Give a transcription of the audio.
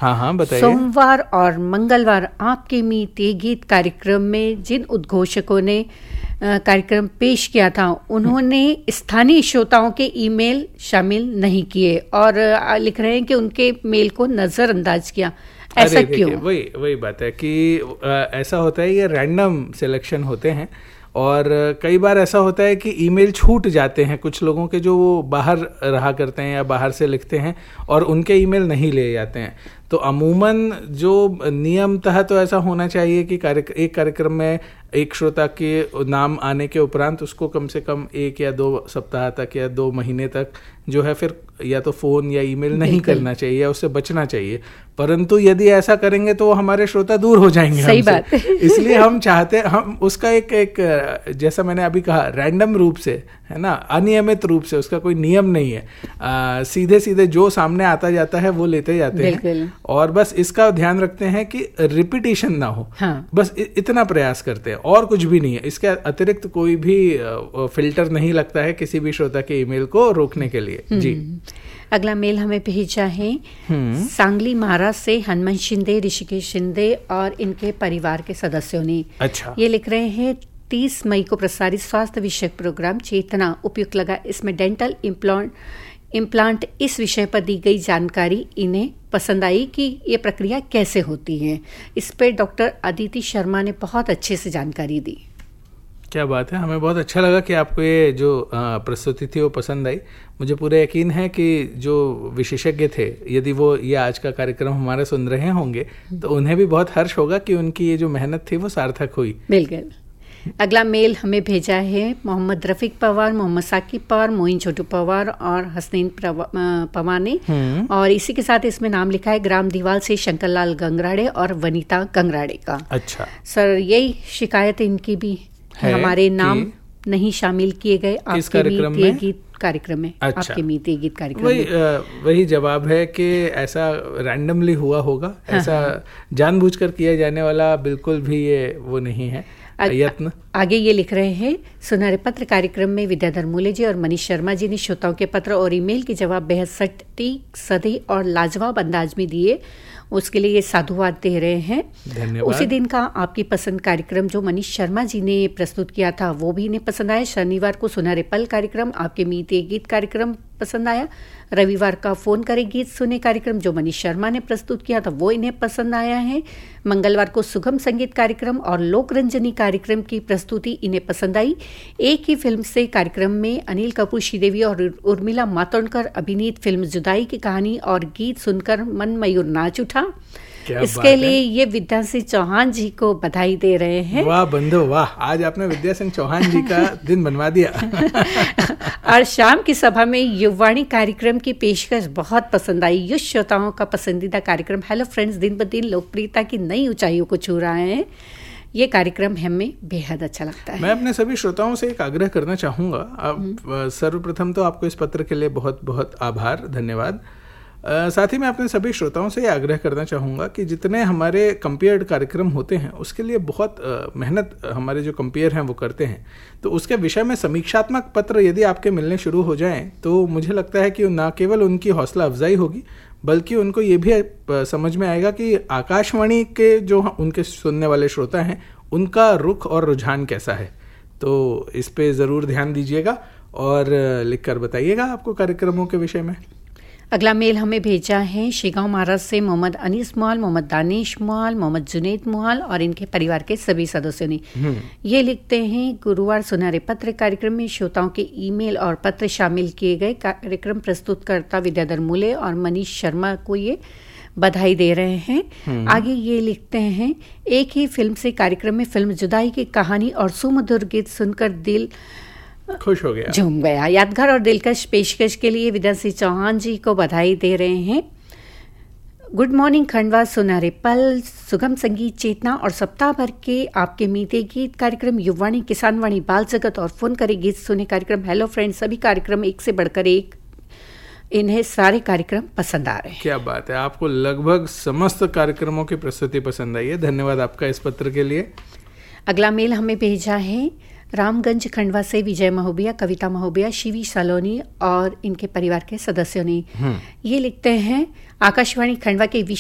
हाँ हाँ बताइए। सोमवार और मंगलवार आपके मीत ये गीत कार्यक्रम में जिन उद्घोषकों ने कार्यक्रम पेश किया था उन्होंने स्थानीय श्रोताओं के ईमेल शामिल नहीं किए और लिख रहे हैं कि उनके मेल को नजरअंदाज किया। ऐसा क्यों? वही बात है कि ऐसा होता है, ये रैंडम सिलेक्शन होते हैं और कई बार ऐसा होता है कि ईमेल छूट जाते हैं कुछ लोगों के जो वो बाहर रहा करते हैं या बाहर से लिखते हैं और उनके ईमेल नहीं ले जाते हैं। तो अमूमन जो नियमतः तो ऐसा होना चाहिए कि एक कार्यक्रम में एक श्रोता के नाम आने के उपरांत उसको कम से कम 1 या 2 सप्ताह तक या 2 महीने तक जो है फिर या तो फ़ोन या ईमेल नहीं करना चाहिए या उससे बचना चाहिए। परंतु यदि ऐसा करेंगे तो हमारे श्रोता दूर हो जाएंगे। सही बात है। इसलिए हम चाहते हम उसका एक जैसा मैंने अभी कहा रैंडम रूप से, है ना, अनियमित रूप से, उसका कोई नियम नहीं है, सीधे सीधे जो सामने आता जाता है वो लेते जाते हैं और बस इसका ध्यान रखते हैं कि रिपीटिशन ना हो। हाँ। बस इतना प्रयास करते हैं और कुछ भी नहीं है। इसके अतिरिक्त कोई भी फिल्टर नहीं लगता है किसी भी श्रोता के ईमेल को रोकने के लिए। जी, अगला मेल हमें भेजा है सांगली महाराज से हनुमान शिंदे, ऋषिकेश शिंदे और इनके परिवार के सदस्यों ने। अच्छा। ये लिख रहे हैं 30 मई को प्रसारित स्वास्थ्य विषयक प्रोग्राम चेतना उपयुक्त लगा। इसमें डेंटल इम्प्लांट इस विषय पर दी गई जानकारी इन्हें पसंद आई कि ये प्रक्रिया कैसे होती है। इस पर डॉक्टर अदिति शर्मा ने बहुत अच्छे से जानकारी दी। क्या बात है, हमें बहुत अच्छा लगा कि आपको ये जो प्रस्तुति थी वो पसंद आई। मुझे पूरा यकीन है कि जो विशेषज्ञ थे, यदि वो ये आज का कार्यक्रम हमारा सुन रहे होंगे तो उन्हें भी बहुत हर्ष होगा कि उनकी ये जो मेहनत थी वो सार्थक हुई। बिल्कुल। अगला मेल हमें भेजा है मोहम्मद रफीक पवार, मोहम्मद साकिब पवार, मोइन छोटू पवार और हसनैन पवार ने, और इसी के साथ इसमें नाम लिखा है ग्राम दीवाल से शंकरलाल गंगराड़े और वनीता गंगराड़े का। अच्छा सर, यही शिकायत इनकी भी है, हमारे नाम नहीं शामिल किए गए आपके गीत कार्यक्रम में। अच्छा। आपके मीत गीत कार्यक्रम में वही जवाब है कि ऐसा रैंडमली हुआ होगा। ऐसा जानबूझकर किया जाने वाला बिल्कुल भी ये वो नहीं है यत्न। आगे ये लिख रहे हैं सुनहरे पत्र कार्यक्रम में विद्याधर मूले जी और मनीष शर्मा जी ने श्रोताओं के पत्र और ईमेल के जवाब बेहद सटीक, सधी और लाजवाब अंदाज में दिए। उसके लिए ये साधुवाद दे रहे हैं। धन्यवाद। उसी दिन का आपकी पसंद कार्यक्रम जो मनीष शर्मा जी ने प्रस्तुत किया था वो भी इन्हें पसंद आया। शनिवार को सुनहरे पल कार्यक्रम, आपके मीत गीत कार्यक्रम पसंद आया। रविवार का फोन करे गीत सुने कार्यक्रम जो मनीष शर्मा ने प्रस्तुत किया था वो इन्हें पसंद आया है। मंगलवार को सुगम संगीत कार्यक्रम और लोकरंजनी कार्यक्रम की प्रस्तुति इन्हें पसंद आई। एक ही फिल्म से कार्यक्रम में अनिल कपूर, श्रीदेवी और उर्मिला मातोंडकर अभिनीत फिल्म जुदाई की कहानी और गीत सुनकर मन मयूर नाच उठा। इसके लिए ये विद्या सिंह चौहान जी को बधाई दे रहे हैं। वाह बंधु वाह, आज आपने विद्या सिंह चौहान जी का दिन बनवा दिया। और शाम की सभा में युवाणी कार्यक्रम की पेशकश बहुत पसंद आई। युवा श्रोताओं का पसंदीदा कार्यक्रम हेलो फ्रेंड्स दिन ब दिन लोकप्रियता की नई ऊंचाइयों को छू रहा है। ये कार्यक्रम हमें बेहद अच्छा लगता है। मैं अपने सभी श्रोताओं से एक आग्रह करना चाहूँगा। सर्वप्रथम तो आपको इस पत्र के लिए बहुत बहुत आभार, धन्यवाद। साथ ही मैं अपने सभी श्रोताओं से आग्रह करना चाहूँगा कि जितने हमारे कंपेयर्ड कार्यक्रम होते हैं उसके लिए बहुत मेहनत हमारे जो कंपेयर हैं वो करते हैं। तो उसके विषय में समीक्षात्मक पत्र यदि आपके मिलने शुरू हो जाएं तो मुझे लगता है कि ना केवल उनकी हौसला अफजाई होगी बल्कि उनको ये भी समझ में आएगा कि आकाशवाणी के जो उनके सुनने वाले श्रोता हैं उनका रुख और रुझान कैसा है। तो इस पे ज़रूर ध्यान दीजिएगा और लिखकर बताइएगा आपको कार्यक्रमों के विषय में। अगला मेल हमें भेजा है शेगांव महाराज से मोहम्मद अनीस मुहाल, मोहम्मद दानिश मुहाल, मोहम्मद जुनेद मुहाल और इनके परिवार के सभी सदस्यों ने। ये लिखते हैं गुरुवार सुनहरे पत्र कार्यक्रम में श्रोताओं के ईमेल और पत्र शामिल किए गए। कार्यक्रम प्रस्तुतकर्ता विद्याधर मूले और मनीष शर्मा को ये बधाई दे रहे हैं। आगे ये लिखते हैं एक ही फिल्म से कार्यक्रम में फिल्म जुदाई की कहानी और सुमधुर गीत सुनकर दिल खुश हो गया, झूम गया। यादगार और दिलकश पेशकश के लिए विद्या सिंह चौहान जी को बधाई दे रहे हैं। गुड मॉर्निंग खंडवा, सुनहरे पल, सुगम संगीत, चेतना और सप्ताह भर के आपके मीते गीत कार्यक्रम, युवाणी, किसानवाणी, बाल जगत और फोन करे गीत सुने कार्यक्रम, हेलो फ्रेंड्स, सभी कार्यक्रम एक से बढ़कर एक। इन्हें सारे कार्यक्रम पसंद आ रहे हैं। क्या बात है, आपको लगभग समस्त कार्यक्रमों की प्रस्तुति पसंद आई है। धन्यवाद आपका इस पत्र के लिए। अगला मेल हमें भेजा है रामगंज खंडवा से विजय महोबिया, कविता महोबिया, शिवी सलोनी और इनके परिवार के सदस्यों ने। ये लिखते हैं आकाशवाणी खंडवा के